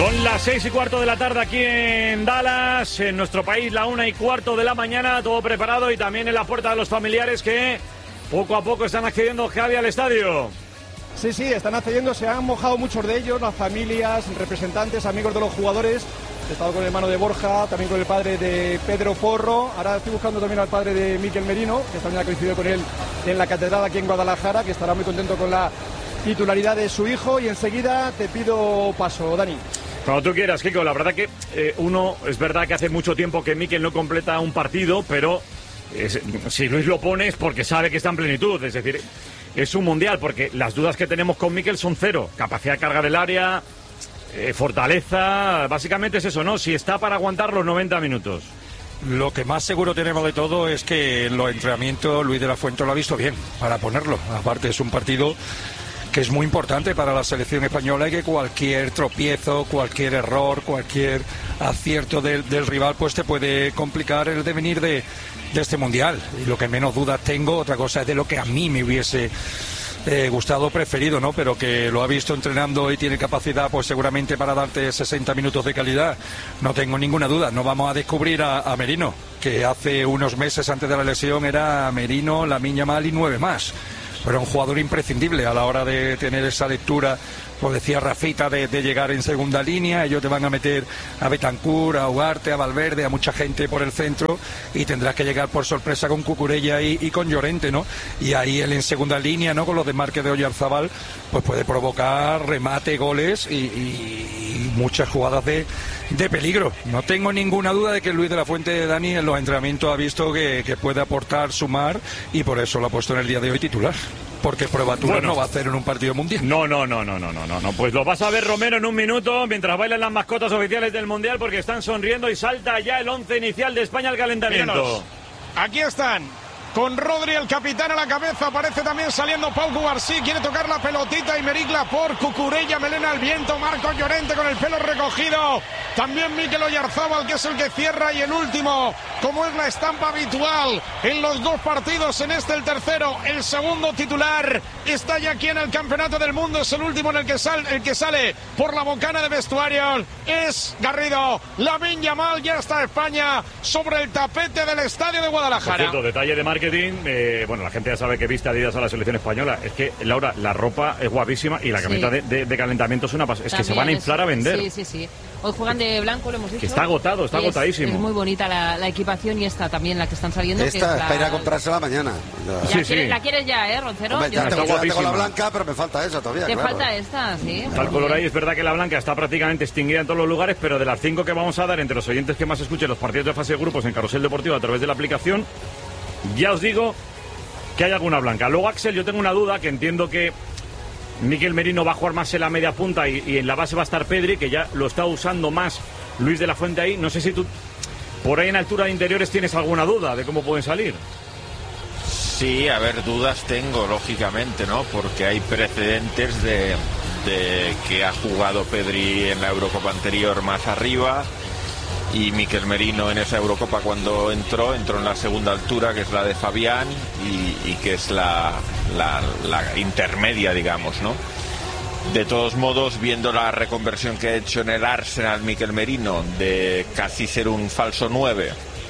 Son las 6:15 de la tarde aquí en Dallas, en nuestro país, la 1:15 de la mañana, todo preparado y también en la puerta de los familiares que poco a poco están accediendo, Javi, al estadio. Sí, están accediendo, se han mojado muchos de ellos, las familias, representantes, amigos de los jugadores. He estado con el hermano de Borja, también con el padre de Pedro Porro. Ahora estoy buscando también al padre de Mikel Merino, que también ha coincidido con él en la catedral aquí en Guadalajara, que estará muy contento con la titularidad de su hijo. Y enseguida te pido paso, Dani. Cuando tú quieras, Kiko. La verdad que es verdad que hace mucho tiempo que Mikel no completa un partido, pero si Luis lo pone es porque sabe que está en plenitud. Es decir, es un mundial, porque las dudas que tenemos con Mikel son cero. Capacidad de cargar el área, fortaleza, básicamente es eso, ¿no? Si está para aguantar los 90 minutos. Lo que más seguro tenemos de todo es que en los entrenamientos Luis de la Fuente lo ha visto bien para ponerlo. Aparte es un partido que es muy importante para la selección española y que cualquier tropiezo, cualquier error, cualquier acierto del rival pues te puede complicar el devenir de este mundial. Y lo que menos dudas tengo, otra cosa es de lo que a mí me hubiese gustado, preferido, ¿no? Pero que lo ha visto entrenando y tiene capacidad pues seguramente para darte 60 minutos de calidad, no tengo ninguna duda. No vamos a descubrir a Merino, que hace unos meses antes de la lesión era Merino, Lamine Yamal y 9 más. Pero un jugador imprescindible a la hora de tener esa lectura, como decía Rafita, de llegar en segunda línea. Ellos te van a meter a Bentancur, a Ugarte, a Valverde, a mucha gente por el centro, y tendrás que llegar por sorpresa con Cucurella y con Llorente, ¿no? Y ahí él en segunda línea, ¿no? Con los desmarques de Oyarzabal, pues puede provocar remate, goles y muchas jugadas de peligro. No tengo ninguna duda de que Luis de la Fuente, Dani, en los entrenamientos ha visto que puede aportar, sumar, y por eso lo ha puesto en el día de hoy titular. Porque pruebaturas no va a hacer en un partido mundial. No. Pues lo vas a ver, Romero, en un minuto, mientras bailan las mascotas oficiales del mundial, porque están sonriendo y salta ya el 11 inicial de España al calentamiento. Míralos. Aquí están. Con Rodri, el capitán, a la cabeza, aparece también saliendo Pau Cubarsí, quiere tocar la pelotita y Merigla por Cucurella, melena al viento, Marcos Llorente con el pelo recogido, también Mikel Oyarzabal, que es el que cierra, y el último, como es la estampa habitual en los dos partidos, en este el tercero, el segundo titular, está ya aquí en el Campeonato del Mundo, es el último en el que sale por la bocana de vestuario, es Garrido. Lamine Yamal, ya está España sobre el tapete del estadio de Guadalajara. Por cierto, detalle de marketing, la gente ya sabe que viste Adidas a la selección española. Es que, Laura, la ropa es guapísima y la camiseta de calentamiento es una pasada. Es que se van a inflar a vender. Sí. Hoy juegan de blanco, lo hemos dicho. Que está agotado, está agotadísimo. Es muy bonita la equipación, y esta también, la que están saliendo. Esta, que es para ir a comprársela mañana. La quieres ya, Roncero. Hombre, ya tengo la blanca, pero me falta esa todavía. Te falta esta, sí. Está el color ahí, es verdad que la blanca está prácticamente extinguida en todos los lugares, pero de las 5 que vamos a dar entre los oyentes que más escuchen los partidos de fase de grupos en Carrusel Deportivo a través de la aplicación, ya os digo que hay alguna blanca. Luego, Axel, yo tengo una duda, que entiendo que Mikel Merino va a jugar más en la media punta y en la base va a estar Pedri, que ya lo está usando más Luis de la Fuente ahí. No sé si tú, por ahí en altura de interiores, tienes alguna duda de cómo pueden salir. Sí, a ver, dudas tengo, lógicamente, ¿no? Porque hay precedentes de que ha jugado Pedri en la Eurocopa anterior más arriba, y Mikel Merino en esa Eurocopa, cuando entró en la segunda altura, que es la de Fabián, y que es la intermedia, digamos, ¿no? De todos modos, viendo la reconversión que ha hecho en el Arsenal Mikel Merino, de casi ser un falso 9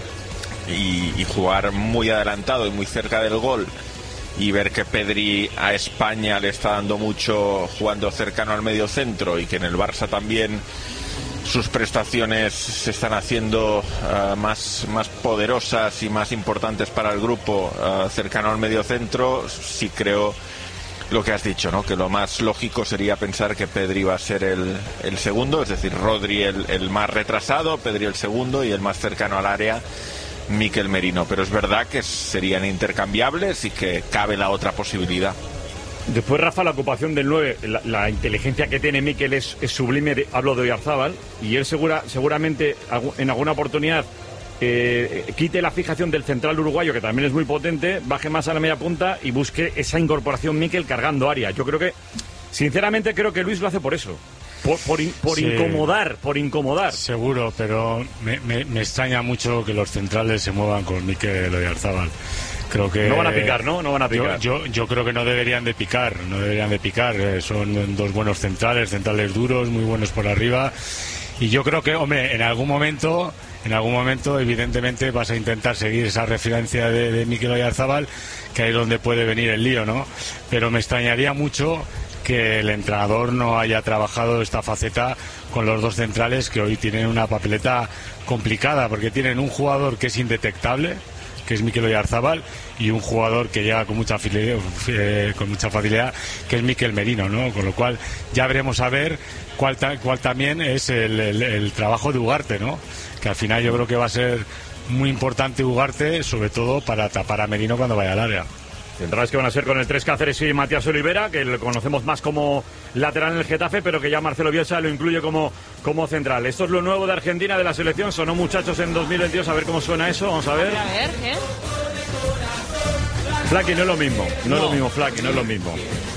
y jugar muy adelantado y muy cerca del gol, y ver que Pedri a España le está dando mucho jugando cercano al medio centro, y que en el Barça también sus prestaciones se están haciendo más poderosas y más importantes para el grupo cercano al medio centro, sí creo lo que has dicho, ¿no? Que lo más lógico sería pensar que Pedri va a ser el segundo, es decir, Rodri el más retrasado, Pedri el segundo, y el más cercano al área, Mikel Merino. Pero es verdad que serían intercambiables y que cabe la otra posibilidad. Después, Rafa, la ocupación del 9, la inteligencia que tiene Mikel es sublime. Hablo de Oyarzabal, y él seguramente en alguna oportunidad quite la fijación del central uruguayo, que también es muy potente, baje más a la media punta y busque esa incorporación Mikel cargando área. Yo creo que, sinceramente, que Luis lo hace por eso. Por sí, incomodar. Seguro, pero me extraña mucho que los centrales se muevan con Mikel Oyarzabal. Creo que no van a picar, ¿no? No van a picar. Yo creo que no deberían de picar. Son dos buenos centrales duros, muy buenos por arriba. Y yo creo que, hombre, en algún momento evidentemente vas a intentar seguir esa referencia de Mikel Oyarzabal, que ahí es donde puede venir el lío, ¿no? Pero me extrañaría mucho que el entrenador no haya trabajado esta faceta con los dos centrales, que hoy tienen una papeleta complicada, porque tienen un jugador que es indetectable, que es Mikel Oyarzabal, y un jugador que llega con mucha facilidad, que es Mikel Merino, ¿no? Con lo cual ya veremos a ver cuál también es el trabajo de Ugarte, ¿no? Que al final yo creo que va a ser muy importante Ugarte, sobre todo para tapar a Merino cuando vaya al área. Centrales que van a ser con el 3 Cáceres y Matías Olivera, que lo conocemos más como lateral en el Getafe, pero que ya Marcelo Bielsa lo incluye como central. Esto es lo nuevo de Argentina, de la selección. Sonó, muchachos, en 2022. A ver cómo suena eso. Vamos a ver. A ver, ¿qué? Flaky, no es lo mismo. No es lo mismo, Flaky, no es lo mismo.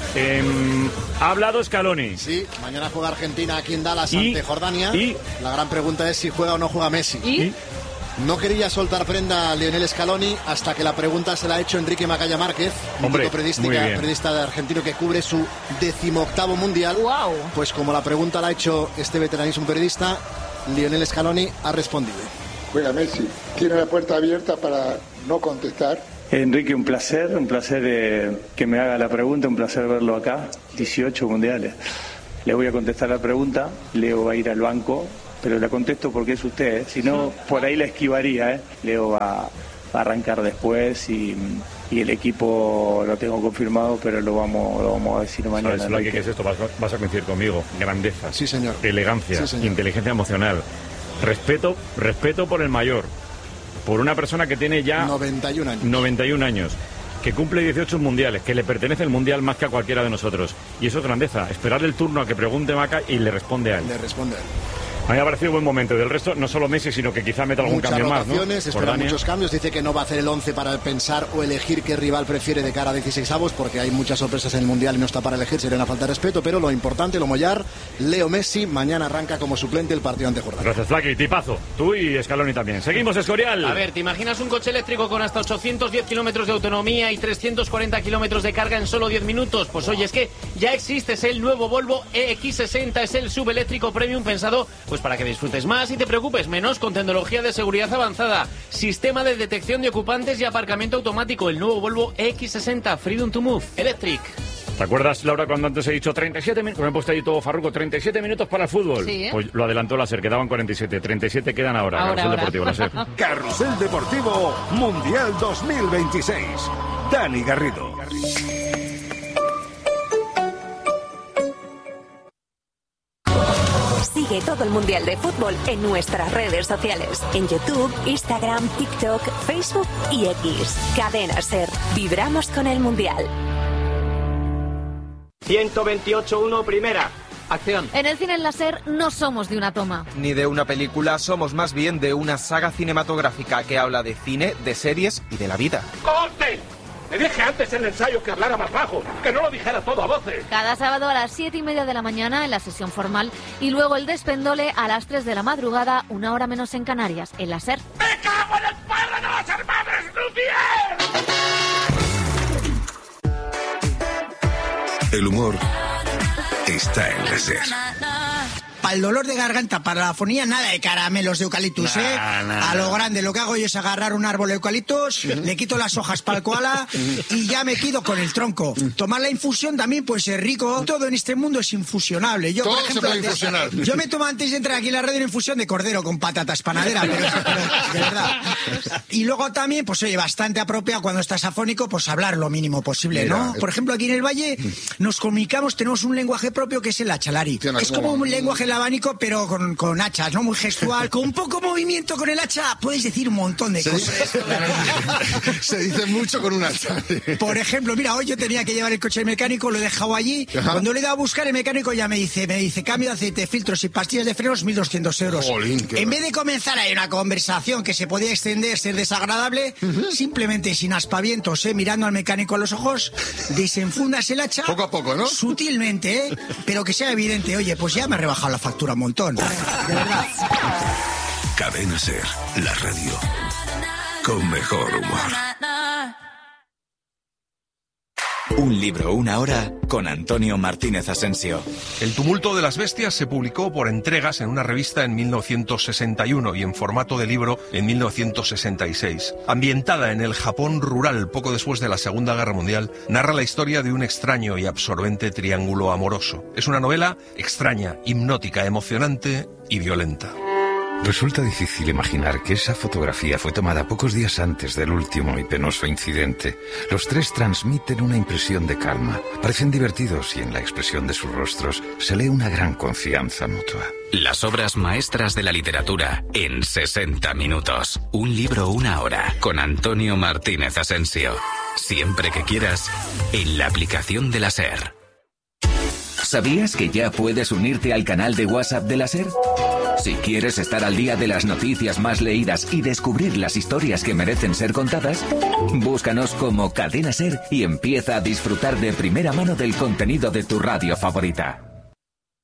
Ha hablado Scaloni. Sí, mañana juega Argentina aquí en Dallas ante Jordania. Y la gran pregunta es si juega o no juega Messi. ¿Y? No quería soltar prenda a Lionel Scaloni hasta que la pregunta se la ha hecho Enrique Macaya Márquez, periodista de argentino que cubre su 18º mundial. Wow. Pues como la pregunta la ha hecho este veteranísimo periodista, Lionel Scaloni ha respondido. Juega Messi, tiene la puerta abierta para no contestar. Enrique, un placer que me haga la pregunta, un placer verlo acá, 18 mundiales. Le voy a contestar la pregunta, Leo va a ir al banco, pero la contesto porque es usted, si no, por ahí la esquivaría, Leo va a arrancar después y el equipo lo tengo confirmado, pero lo vamos a decir mañana. ¿Sabes qué es esto? Vas a coincidir conmigo. Grandeza, sí, señor. Elegancia, sí, señor. Inteligencia emocional, respeto por el mayor, por una persona que tiene ya 91 años, que cumple 18 mundiales, que le pertenece el mundial más que a cualquiera de nosotros. Y eso es grandeza, esperarle el turno a que pregunte Maca y le responde a él. A mí me ha parecido buen momento. Del resto, no solo Messi, sino que quizá meta algún cambio más, ¿no? Espera muchos cambios. Dice que no va a hacer el 11 para pensar o elegir qué rival prefiere de cara a 16avos, porque hay muchas sorpresas en el Mundial y no está para elegir, sería una falta de respeto. Pero lo importante, lo mollar, Leo Messi mañana arranca como suplente el partido ante Jordania. Gracias, Flaky. Tipazo. Tú y Scaloni también. Seguimos, Escorial. A ver, ¿te imaginas un coche eléctrico con hasta 810 kilómetros de autonomía y 340 kilómetros de carga en solo 10 minutos? Pues oye, es que ya existe, es el nuevo Volvo EX60, es el subeléctrico premium pensado pues para que disfrutes más y te preocupes menos, con tecnología de seguridad avanzada, sistema de detección de ocupantes y aparcamiento automático. El nuevo Volvo EX60 Freedom to Move Electric. ¿Te acuerdas, Laura, cuando antes he dicho 37 minutos? Me he puesto ahí todo farruco, 37 minutos para el fútbol. Sí, ¿eh? Pues lo adelantó la SER, quedaban 47. 37 quedan ahora. Carrusel Deportivo, la SER. Carrusel Deportivo Mundial 2026. Dani Garrido. Sigue todo el Mundial de Fútbol en nuestras redes sociales. En YouTube, Instagram, TikTok, Facebook y X. Cadena SER. Vibramos con el Mundial. 128-1, primera. Acción. En el cine en la SER no somos de una toma. Ni de una película, somos más bien de una saga cinematográfica que habla de cine, de series y de la vida. ¡Corte! Te dije antes en el ensayo que hablara más bajo, que no lo dijera todo a voces. Cada sábado a las 7:30 de la mañana en la sesión formal y luego el despendole a las 3 de la madrugada, 1 hora menos en Canarias, en la SER. ¡Me cago en el padre de las hermanas Lucier! El humor está en la SER. Para el dolor de garganta, para la afonía, nada de caramelos de eucaliptus, A lo grande, lo que hago yo es agarrar un árbol de eucaliptus, le quito las hojas para el koala y ya me quedo con el tronco. Tomar la infusión también puede ser rico. Todo en este mundo es infusionable. Yo, todo por ejemplo, se puede infusionar. Yo me tomo antes de entrar aquí en la radio una infusión de cordero con patatas panadera, pero de verdad. Y luego también, pues oye, bastante apropiado cuando estás afónico, pues hablar lo mínimo posible, ¿no? Por ejemplo, aquí en el Valle nos comunicamos, tenemos un lenguaje propio que es el achalari. Es como un lenguaje abanico, pero con hachas, ¿no? Muy gestual. Con poco movimiento con el hacha puedes decir un montón de cosas. Se dice mucho con un hacha. Por ejemplo, mira, hoy yo tenía que llevar el coche al mecánico, lo he dejado allí. Ajá. Cuando le he dado a buscar, el mecánico ya me dice, cambio de aceite, filtros y pastillas de frenos, 1.200 euros. Jolín, en vez de comenzar ahí una conversación que se podía extender, ser desagradable, simplemente sin aspavientos, mirando al mecánico a los ojos, desenfundas el hacha. Poco a poco, ¿no? Sutilmente, pero que sea evidente. Oye, pues ya me ha rebajado la factura un montón. De verdad. Cadena SER, la radio con mejor humor. Un libro, una hora, con Antonio Martínez Asensio. El tumulto de las bestias se publicó por entregas en una revista en 1961 y en formato de libro en 1966. Ambientada en el Japón rural poco después de la Segunda Guerra Mundial, narra la historia de un extraño y absorbente triángulo amoroso. Es una novela extraña, hipnótica, emocionante y violenta. Resulta difícil imaginar que esa fotografía fue tomada pocos días antes del último y penoso incidente. Los tres transmiten una impresión de calma. Parecen divertidos y en la expresión de sus rostros se lee una gran confianza mutua. Las obras maestras de la literatura en 60 minutos. Un libro, una hora, con Antonio Martínez Asensio. Siempre que quieras, en la aplicación de la SER. ¿Sabías que ya puedes unirte al canal de WhatsApp de la SER? Si quieres estar al día de las noticias más leídas y descubrir las historias que merecen ser contadas, búscanos como Cadena SER y empieza a disfrutar de primera mano del contenido de tu radio favorita.